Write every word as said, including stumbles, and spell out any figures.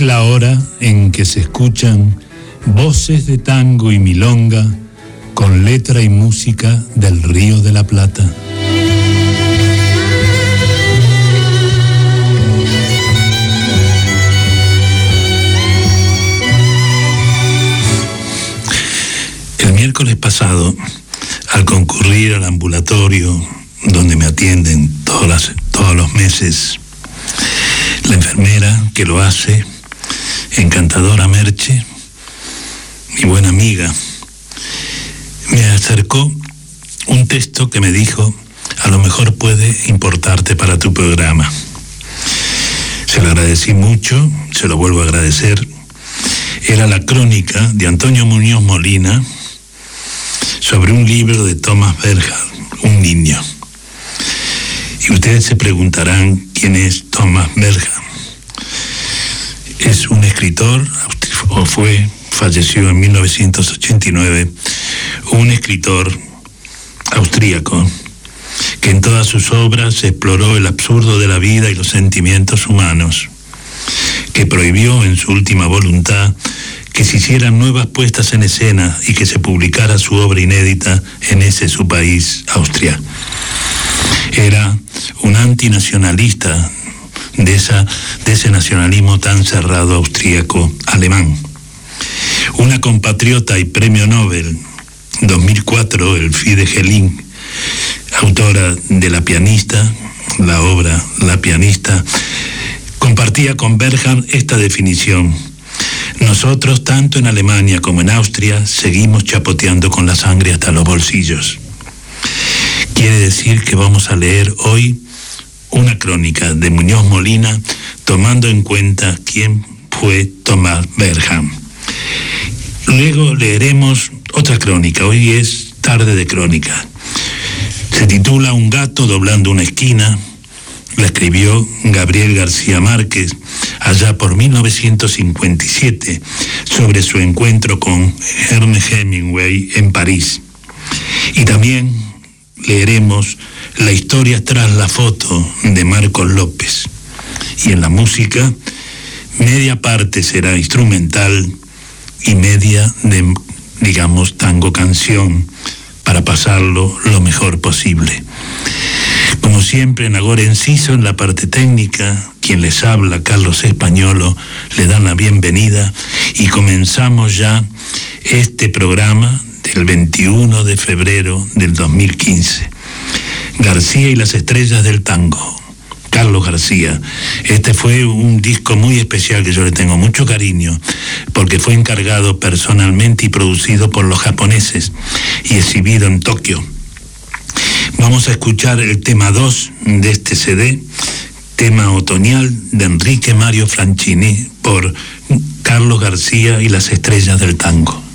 La hora en que se escuchan voces de tango y milonga con letra y música del Río de la Plata. El miércoles pasado, al concurrir al ambulatorio donde me atienden todas las, todos los meses, la enfermera que lo hace, encantadora Merche, mi buena amiga, me acercó un texto que me dijo: a lo mejor puede importarte para tu programa. Se lo agradecí mucho, se lo vuelvo a agradecer. Era la crónica de Antonio Muñoz Molina sobre un libro de Thomas Bernhard, Un niño. Y ustedes se preguntarán quién es Thomas Bernhard. Es un escritor, o fue, falleció en mil novecientos ochenta y nueve, un escritor austríaco que en todas sus obras exploró el absurdo de la vida y los sentimientos humanos, que prohibió en su última voluntad que se hicieran nuevas puestas en escena y que se publicara su obra inédita en ese su país, Austria. Era un antinacionalista de, esa, de ese nacionalismo tan cerrado austríaco alemán. Una compatriota y premio Nobel dos mil cuatro, Elfriede Jelinek, autora de La pianista, la obra La pianista, compartía con Bernhard esta definición: nosotros, tanto en Alemania como en Austria, seguimos chapoteando con la sangre hasta los bolsillos. Quiere decir que vamos a leer hoy una crónica de Muñoz Molina, tomando en cuenta quién fue Thomas Bernhard. Luego leeremos otra crónica. Hoy es tarde de crónica. Se titula Un gato doblando una esquina. La escribió Gabriel García Márquez allá por mil novecientos cincuenta y siete, sobre su encuentro con Ernest Hemingway en París. Y también leeremos La historia tras la foto de Marcos López. Y en la música, media parte será instrumental y media de, digamos, tango canción, para pasarlo lo mejor posible. Como siempre, en Agora Enciso, en la parte técnica, quien les habla, Carlos Españolo, le dan la bienvenida y comenzamos ya este programa del veintiuno de febrero del dos mil quince. García y las estrellas del tango, Carlos García. Este fue un disco muy especial que yo le tengo mucho cariño, porque fue encargado personalmente y producido por los japoneses y exhibido en Tokio. Vamos a escuchar el tema dos de este C D, tema otoñal de Enrique Mario Franchini, por Carlos García y las estrellas del tango.